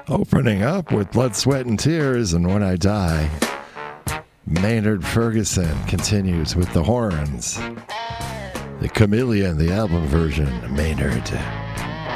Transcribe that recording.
Opening up with Blood, Sweat, and Tears and When I Die, Maynard Ferguson continues with the horns. The Chameleon, the album version, Maynard.